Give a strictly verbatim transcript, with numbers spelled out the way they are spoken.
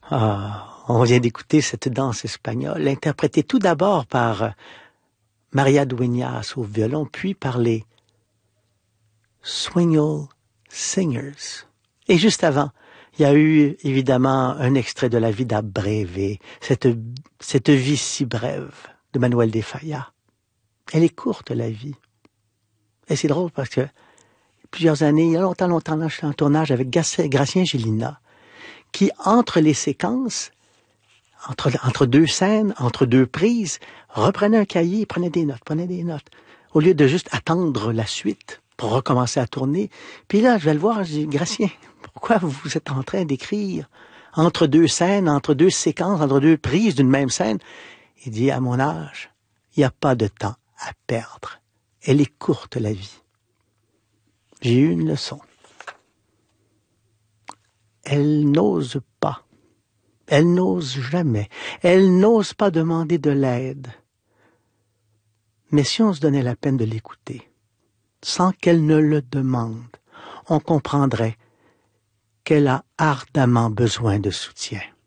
Ah, on vient d'écouter cette danse espagnole, interprétée tout d'abord par Maria Dueñas au violon, puis par les Swingle Singers. Et juste avant, il y a eu évidemment un extrait de La Vida Breve, cette, cette vie si brève de Manuel de Falla. Elle est courte, la vie. Et c'est drôle parce que plusieurs années, il y a longtemps, longtemps, là, je suis en tournage avec Gracien Gélina, qui, entre les séquences, entre, entre deux scènes, entre deux prises, reprenait un cahier, prenait des notes, prenait des notes, au lieu de juste attendre la suite pour recommencer à tourner. Puis là, je vais le voir, je dis, Gracien, pourquoi vous êtes en train d'écrire entre deux scènes, entre deux séquences, entre deux prises d'une même scène? Il dit, à mon âge, il n'y a pas de temps à perdre. Elle est courte, la vie. J'ai eu une leçon. Elle n'ose pas. Elle n'ose jamais. Elle n'ose pas demander de l'aide. Mais si on se donnait la peine de l'écouter, sans qu'elle ne le demande, on comprendrait qu'elle a ardemment besoin de soutien.